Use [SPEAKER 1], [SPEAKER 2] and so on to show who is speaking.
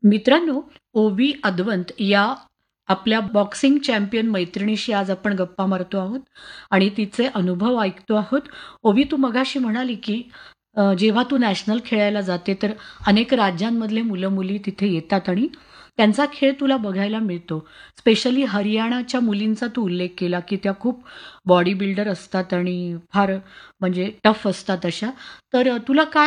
[SPEAKER 1] मित्रांनो, ओवी अदवंत या आपल्या बॉक्सिंग चॅम्पियन मैत्रिणीशी आज आपण गप्पा मारतो आहोत आणि तिचे अनुभव ऐकतो आहोत. ओवी, तू मगाशी म्हणाली, की जेव्हा तू नॅशनल खेळायला जाते, तर अनेक राज्यांमधले मुलं-मुली तिथे येतात आणि त्यांचा खेळ तुला बघायला मिळतो. स्पेशली हरियाणाच्या मुलींचा तू उल्लेख केला, की त्या खूप बॉडी बिल्डर असतात आणि फार म्हणजे टफ असतात अशा. तर तुला काय